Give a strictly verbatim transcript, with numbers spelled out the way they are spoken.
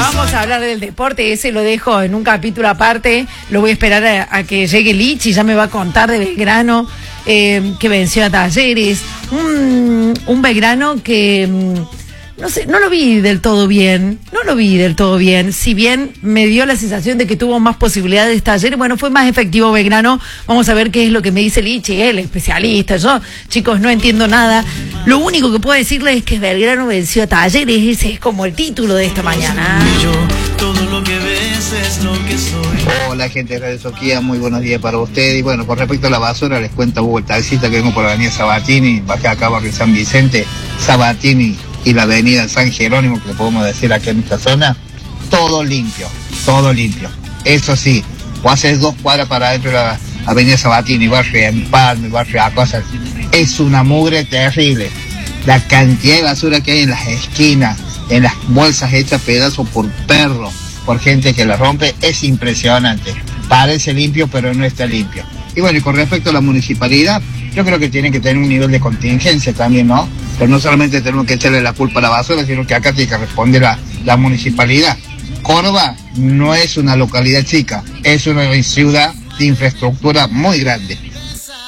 vamos a hablar del deporte, ese lo dejo en un capítulo aparte, lo voy a esperar a, a que llegue Lichi, ya me va a contar de Belgrano, eh, que venció a Talleres, un, un Belgrano que, no sé, no lo vi del todo bien, no lo vi del todo bien, si bien me dio la sensación de que tuvo más posibilidades Talleres, bueno, fue más efectivo Belgrano, vamos a ver qué es lo que me dice Lichi, el especialista, yo, chicos, no entiendo nada, lo único que puedo decirles es que Belgrano venció a Talleres, ese es como el título de esta mañana. Todo lo que ves es lo que soy. Hola gente de Radio Soquía, muy buenos días para ustedes. Y bueno, con respecto a la basura, les cuento a Hugo el taxista que vengo por la avenida Sabatini, bajé acá barrio San Vicente, Sabatini y la avenida San Jerónimo, que le podemos decir aquí en esta zona, todo limpio, todo limpio. Eso sí, o haces dos cuadras para adentro de la avenida Sabatini, barrio Empalme, barrio Acosta, es una mugre terrible. La cantidad de basura que hay en las esquinas, en las bolsas hechas pedazos por perros, por gente que la rompe, es impresionante. Parece limpio, pero no está limpio. Y bueno, y con respecto a la municipalidad, yo creo que tienen que tener un nivel de contingencia también, ¿no? Pero no solamente tenemos que echarle la culpa a la basura, sino que acá tiene que responder la, la municipalidad. Córdoba no es una localidad chica, es una ciudad de infraestructura muy grande.